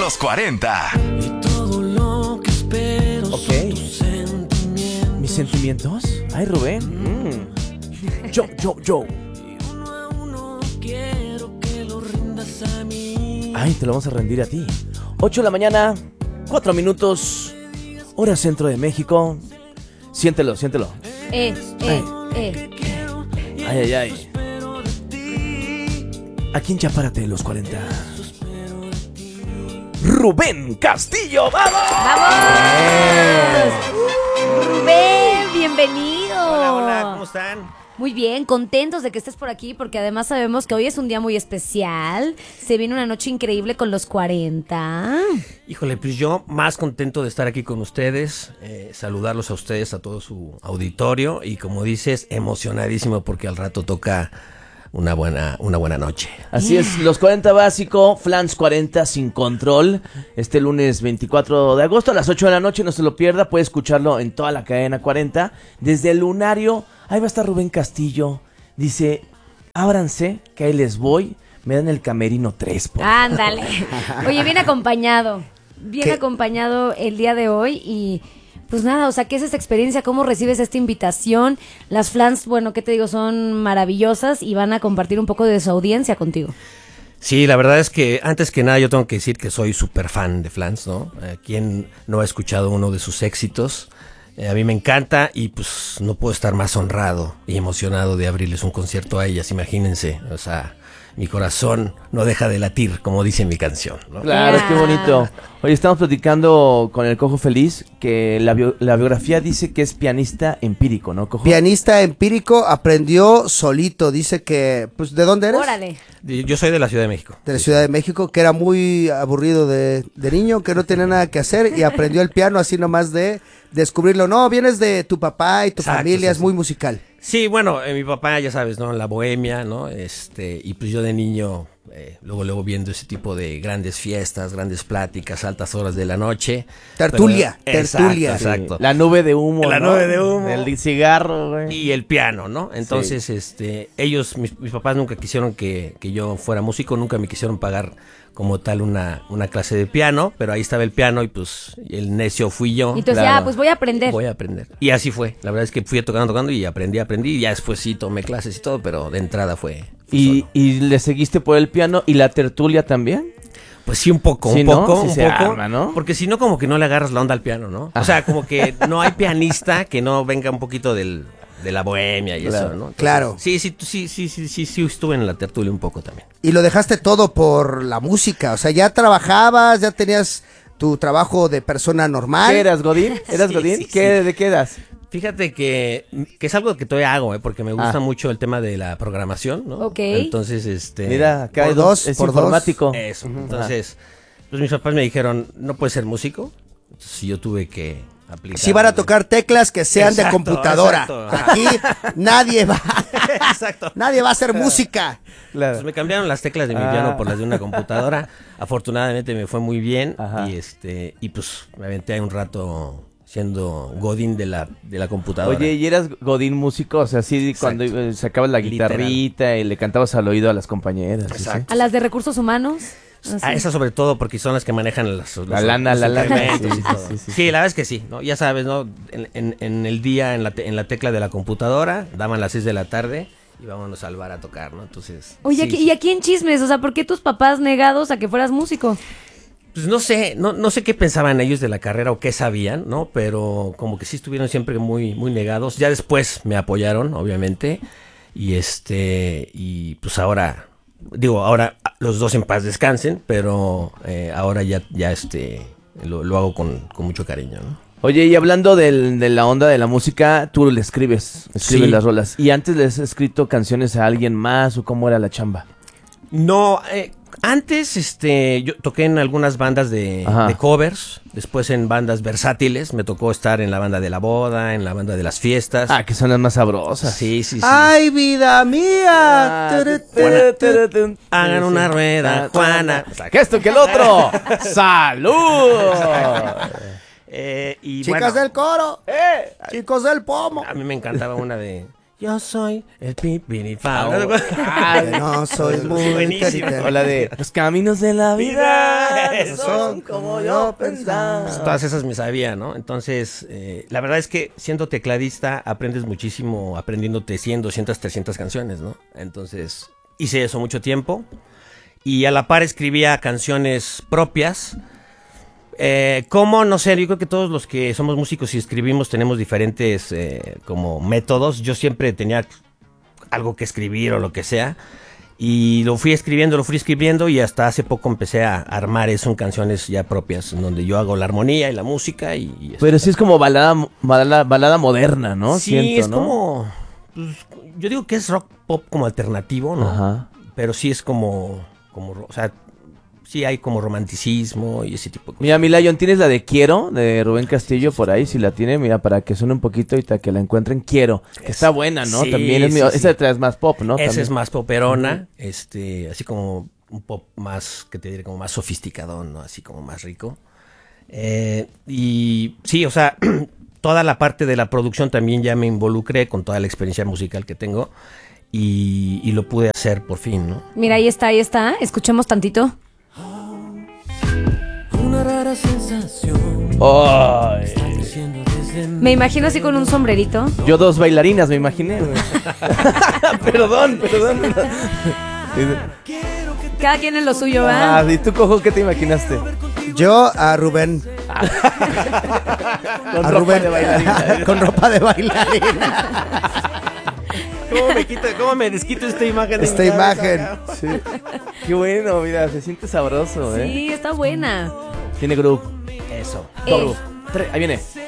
Los 40. Y todo lo que espero Ok. son tus sentimientos. ¿Mis sentimientos? Ay, Rubén. Yo. Y uno a uno quiero que lo rindas a mí. Ay, te lo vamos a rendir a ti. 8 de la mañana, 4 minutos, hora centro de México. Siéntelo. Ay. Aquí en Chapárate de los 40. Rubén Castillo, ¡vamos! Rubén, bienvenido. Hola, ¿cómo están? Muy bien, contentos de que estés por aquí porque además sabemos que hoy es un día muy especial. Se viene una noche increíble con los 40. Híjole, pues yo más contento de estar aquí con ustedes, saludarlos a ustedes, a todo su auditorio y como dices, emocionadísimo porque al rato toca una buena noche. Así es, los 40 básico, Flans 40 sin control. Este lunes 24 de agosto a las 8 de la noche, no se lo pierda, puede escucharlo en toda la cadena 40. Desde el lunario, ahí va a estar Rubén Castillo. Dice, ábranse, que ahí les voy. Me dan el camerino 3. Ándale. Oye, bien acompañado. Bien acompañado el día de hoy y pues nada, o sea, ¿qué es esta experiencia? ¿Cómo recibes esta invitación? Las Flans, bueno, ¿qué te digo? Son maravillosas y van a compartir un poco de su audiencia contigo. Sí, la verdad es que antes que nada yo tengo que decir que soy súper fan de Flans, ¿no? ¿Quién no ha escuchado uno de sus éxitos? A mí me encanta y pues no puedo estar más honrado y emocionado de abrirles un concierto a ellas, imagínense, o sea, mi corazón no deja de latir, como dice mi canción, ¿no? Claro, qué bonito. Hoy estamos platicando con el Cojo Feliz que la biografía dice que es pianista empírico, ¿no, Cojo? Pianista empírico, aprendió solito, dice que, pues, ¿de dónde eres? Órale. Yo soy de la Ciudad de México. De la Ciudad de México, que era muy aburrido de niño, que no tenía nada que hacer y aprendió el piano así nomás de descubrirlo. No, vienes de tu papá y tu Exacto, familia, sí, es muy musical. Sí, bueno, mi papá, ya sabes, ¿no? La bohemia, ¿no? Y pues yo de niño, luego viendo ese tipo de grandes fiestas, grandes pláticas, altas horas de la noche. Tertulia, Pero- tertulia. Exacto. La nube de humo, La ¿no? nube de humo. El cigarro, güey. Y el piano, ¿no? Entonces, ellos, mis papás nunca quisieron que yo fuera músico, nunca me quisieron pagar como tal una clase de piano, pero ahí estaba el piano y pues el necio fui yo. Y entonces, Claro. pues voy a aprender. Voy a aprender. Y así fue. La verdad es que fui tocando y aprendí. Y ya después sí tomé clases y todo, pero de entrada fue solo. ¿Y le seguiste por el piano y la tertulia también? Pues sí, un poco, Sí, un ¿no? poco, Sí un se poco. arma, ¿no? Porque si no, como que no le agarras la onda al piano, ¿no? O sea, como que no hay pianista que no venga un poquito de la bohemia y Claro. eso, ¿no? Entonces, Claro. Sí, estuve en la tertulia un poco también. Y lo dejaste todo por la música, o sea, ya trabajabas, ya tenías tu trabajo de persona normal. ¿Qué eras, Godín? ¿Eras Sí, Godín? sí, ¿De qué eras? Fíjate que es algo que todavía hago, porque me gusta Ah. mucho el tema de la programación, ¿no? Ok. Entonces, Mira, acá por hay dos, es por dos. informático. Eso. Entonces, pues mis papás me dijeron, no puedes ser músico. Entonces yo tuve que aplicar. Si van a tocar teclas que sean de Exacto, computadora. exacto. Aquí nadie va, Exacto. nadie va a hacer música. Claro. Pues me cambiaron las teclas de mi piano por las de una computadora. Afortunadamente me fue muy bien. Ajá. Y pues me aventé ahí un rato siendo godín de la computadora. Oye, ¿y eras Godín músico? O sea, sí, Exacto. cuando sacabas la Literal. guitarrita y le cantabas al oído a las compañeras. ¿sí? Exacto. A las de recursos humanos. Ah, esas sobre todo porque son las que manejan los La lana. instrumentos Sí, y todo. sí, sí, Sí, la verdad es que sí, ¿no? Ya sabes, ¿no? En el día, en la tecla de la computadora, daban las 6 de la tarde y vámonos al bar a tocar, ¿no? Entonces... Oye, sí, y aquí en chismes, o sea, ¿por qué tus papás negados a que fueras músico? Pues no sé qué pensaban ellos de la carrera o qué sabían, ¿no? Pero como que sí estuvieron siempre muy, muy negados. Ya después me apoyaron, obviamente. Y pues ahora los dos en paz descansen, pero ahora ya lo hago con mucho cariño, ¿no? Oye, y hablando de la onda de la música, tú le escribes Sí. las rolas. ¿Y antes le has escrito canciones a alguien más o cómo era la chamba? No, antes yo toqué en algunas bandas de covers, después en bandas versátiles, me tocó estar en la banda de la boda, en la banda de las fiestas. Ah, que son las más sabrosas. Sí. ¡Ay, vida mía! Hagan una rueda, Juana. Que esto, que el otro. ¡Salud! Y Chicas bueno, del coro, chicos del pomo. a mí me encantaba una de Yo soy el pipirifao. Que no soy muy buenísimo. carita. O la de los caminos de la vida no Eso. son como yo pensaba. Pues todas esas me sabía, ¿no? Entonces, la verdad es que siendo tecladista aprendes muchísimo aprendiéndote 100, 200, 300 canciones, ¿no? Entonces, hice eso mucho tiempo y a la par escribía canciones propias. ¿Cómo? No sé, yo creo que todos los que somos músicos y escribimos tenemos diferentes como métodos. Yo siempre tenía algo que escribir o lo que sea. Y lo fui escribiendo y hasta hace poco empecé a armar eso en canciones ya propias, en donde yo hago la armonía y la música y Pero sí es como balada moderna, ¿no? sí, Siento, es ¿no? como... pues, yo digo que es rock pop como alternativo, ¿no? Ajá. Pero sí es como... O sea, sí hay como romanticismo y ese tipo de cosas. Mira, Milayon, ¿tienes la de Quiero de Rubén Castillo por ahí? Si la tiene, mira, para que suene un poquito y para que la encuentren, Quiero. Que está buena, ¿no? Sí, También es sí, medio- sí. esa es más pop, ¿no? Esa También. es más poperona, así como un pop más, que te diré, como más sofisticadón, ¿no? Así como más rico. Y sí, o sea, toda la parte de la producción también ya me involucré con toda la experiencia musical que tengo y lo pude hacer por fin, ¿no? Mira, ahí está. Escuchemos tantito. Una rara sensación. Ay. Diciendo desde Me imagino así con un sombrerito. Yo dos bailarinas, me imaginé. güey. Perdón. Cada quien en lo suyo, Ah, ¿va? ¿y tú, Cojo, qué te imaginaste? Yo a Rubén. Con A ropa Rubén. de bailarina. Con ropa de bailarina. ¿Cómo me desquito esta imagen? Esta imagen. Sí. Qué bueno, mira, se siente sabroso, ¿eh? Sí, está buena. Tiene groove. Eso. Groove. Ahí viene.